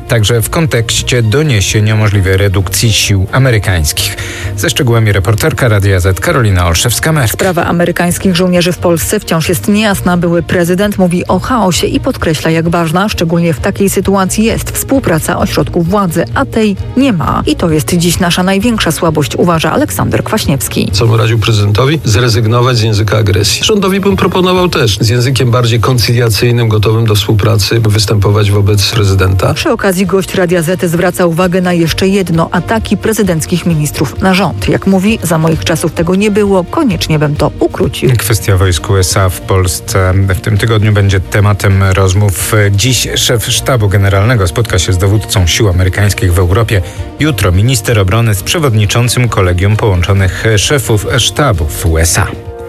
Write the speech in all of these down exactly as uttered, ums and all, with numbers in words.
także w kontekście doniesień o możliwej redukcji sił amerykańskich. Ze szczegółami reporterka Radia Z Karolina Olszewska-Merk. Sprawa amerykańskich żołnierzy w Polsce wciąż jest niejasna. Były prezydent mówi o chaosie i podkreśla, jak ważna, szczególnie w takiej sytuacji, jest współpraca ośrodków władzy, a tej nie ma. I to jest dziś nasza największa słabość, uważa Aleksander Kwaśniewski. Co bym radził prezydentowi? Zrezygnować z języka agresji. Rządowi bym proponował też z językiem bardziej koncyliacyjnym, gotowym do współpracy, występować wobec prezydenta. Przy okazji gość Radia Z zwraca uwagę na jeszcze jedno: ataki prezydenckich ministrów na rząd. Jak mówi, za moich czasów tego nie było, koniecznie bym to ukrócił. Kwestia wojsk U S A w Polsce w tym tygodniu będzie tematem rozmów. Dziś szef sztabu generalnego spotka się z dowódcą sił amerykańskich w Europie. Jutro minister obrony z przewodniczącym Kolegium Połączonych Szefów Sztabów U S A.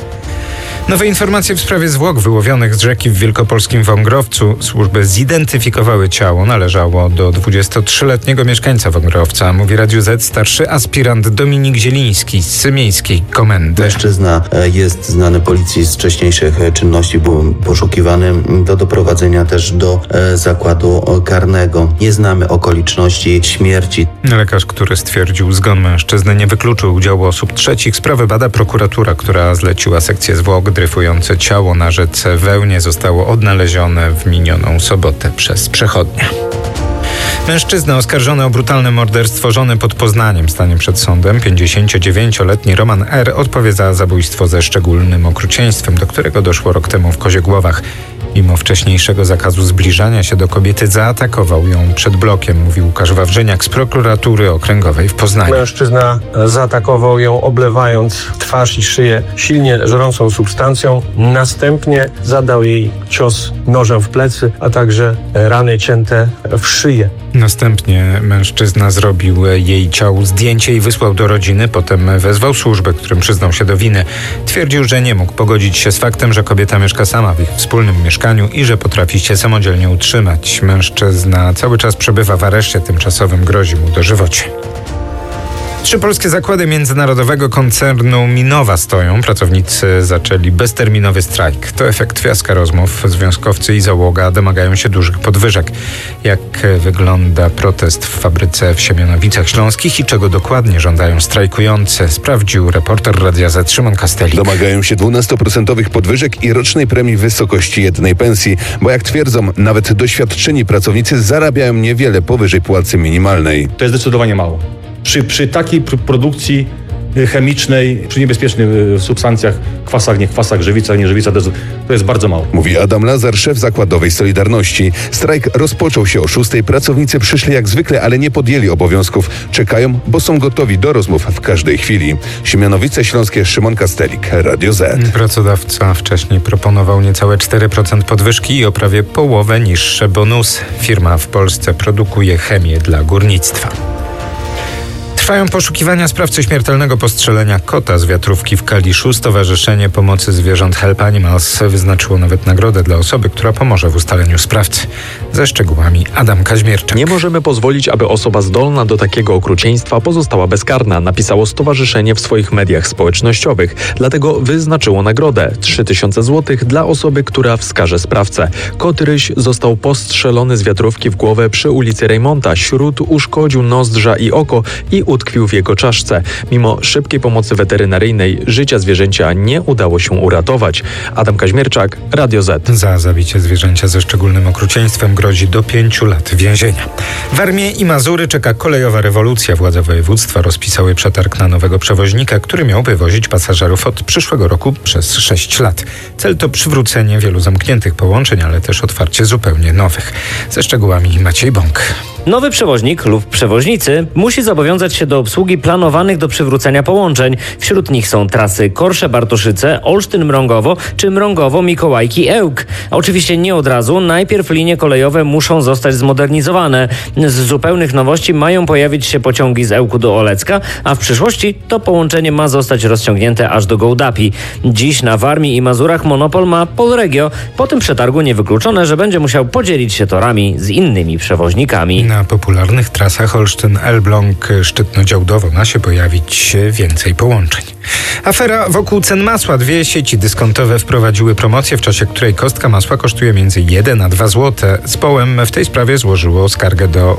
Nowe informacje w sprawie zwłok wyłowionych z rzeki w wielkopolskim Wągrowcu. Służby zidentyfikowały ciało. Należało do dwudziestotrzyletniego mieszkańca Wągrowca. Mówi Radiu Z starszy aspirant Dominik Zieliński z miejskiej komendy. Mężczyzna jest znany policji z wcześniejszych czynności. Był poszukiwany do doprowadzenia też do zakładu karnego. Nie znamy okoliczności śmierci. Lekarz, który stwierdził zgon mężczyzny, nie wykluczył udziału osób trzecich. Sprawę bada prokuratura, która zleciła sekcję zwłok. Dryfujące ciało na rzece Wełnie zostało odnalezione w minioną sobotę przez przechodnia. Mężczyzna oskarżony o brutalne morderstwo żony pod Poznaniem stanie przed sądem. pięćdziesięciodziewięcioletni Roman R. odpowie za zabójstwo ze szczególnym okrucieństwem, do którego doszło rok temu w Koziegłowach. Mimo wcześniejszego zakazu zbliżania się do kobiety, zaatakował ją przed blokiem, mówił Łukasz Wawrzyniak z prokuratury okręgowej w Poznaniu. Mężczyzna zaatakował ją, oblewając twarz i szyję silnie żrącą substancją. Następnie zadał jej cios nożem w plecy, a także rany cięte w szyję. Następnie mężczyzna zrobił jej ciału zdjęcie i wysłał do rodziny. Potem wezwał służbę, którym przyznał się do winy. Twierdził, że nie mógł pogodzić się z faktem, że kobieta mieszka sama w ich wspólnym mieszkaniu i że potrafi się samodzielnie utrzymać. Mężczyzna cały czas przebywa w areszcie tymczasowym, grozi mu dożywocie. Trzy polskie zakłady międzynarodowego koncernu Minowa stoją. Pracownicy zaczęli bezterminowy strajk. To efekt fiaska rozmów. Związkowcy i załoga domagają się dużych podwyżek. Jak wygląda protest w fabryce w Siemianowicach Śląskich i czego dokładnie żądają strajkujący, sprawdził reporter Radia Z Szymon Kastelik. Domagają się dwunastoprocentowych podwyżek i rocznej premii w wysokości jednej pensji, bo jak twierdzą, nawet doświadczeni pracownicy zarabiają niewiele powyżej płacy minimalnej. To jest zdecydowanie mało. Przy, przy takiej pr- produkcji chemicznej, przy niebezpiecznych substancjach, kwasach, nie kwasach, żywicach, nie żywicach, to jest, to jest bardzo mało. Mówi Adam Lazar, szef zakładowej Solidarności. Strajk rozpoczął się o szóstej. Pracownicy przyszli jak zwykle, ale nie podjęli obowiązków. Czekają, bo są gotowi do rozmów w każdej chwili. Siemianowice Śląskie, Szymon Kastelik, Radio Z. Pracodawca wcześniej proponował niecałe cztery procent podwyżki i o prawie połowę niższe bonusy. Firma w Polsce produkuje chemię dla górnictwa. Trwają poszukiwania sprawcy śmiertelnego postrzelenia kota z wiatrówki w Kaliszu. Stowarzyszenie Pomocy Zwierząt Help Animals wyznaczyło nawet nagrodę dla osoby, która pomoże w ustaleniu sprawcy. Ze szczegółami Adam Kaźmierczak. Nie możemy pozwolić, aby osoba zdolna do takiego okrucieństwa pozostała bezkarna, napisało stowarzyszenie w swoich mediach społecznościowych. Dlatego wyznaczyło nagrodę trzy tysiące złotych dla osoby, która wskaże sprawcę. Kot Ryś został postrzelony z wiatrówki w głowę przy ulicy Rejmonta. Śród uszkodził nozdrza i oko i utkwił w jego czaszce. Mimo szybkiej pomocy weterynaryjnej życia zwierzęcia nie udało się uratować. Adam Kaźmierczak, Radio Z. Za zabicie zwierzęcia ze szczególnym okrucieństwem grozi do pięciu lat więzienia. Warmię i Mazury czeka kolejowa rewolucja. Władze województwa rozpisały przetarg na nowego przewoźnika, który miał wywozić pasażerów od przyszłego roku przez sześć lat. Cel to przywrócenie wielu zamkniętych połączeń, ale też otwarcie zupełnie nowych. Ze szczegółami Maciej Bąk. Nowy przewoźnik lub przewoźnicy musi zobowiązać się do obsługi planowanych do przywrócenia połączeń. Wśród nich są trasy Korsze-Bartoszyce, Olsztyn-Mrągowo czy Mrągowo-Mikołajki-Ełk. Oczywiście nie od razu. Najpierw linie kolejowe muszą zostać zmodernizowane. Z zupełnych nowości mają pojawić się pociągi z Ełku do Olecka, a w przyszłości to połączenie ma zostać rozciągnięte aż do Gołdapi. Dziś na Warmii i Mazurach monopol ma Polregio. Po tym przetargu niewykluczone, że będzie musiał podzielić się torami z innymi przewoźnikami. Na popularnych trasach Olsztyn-Elbląg, Szczytno-Działdowo ma się pojawić więcej połączeń. Afera wokół cen masła. Dwie sieci dyskontowe wprowadziły promocję, w czasie której kostka masła kosztuje między jeden a dwa złote. Społem w tej sprawie złożyło skargę do